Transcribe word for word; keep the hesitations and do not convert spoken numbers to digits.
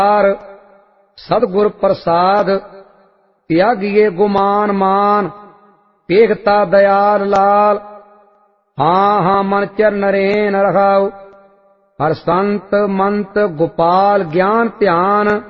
सतगुर प्रसाद त्यागिए गुमान मान, देखता दयाल लाल। हाँ हाँ मन चरण रेन रखाओ, हर संत मंत गोपाल ज्ञान ध्यान।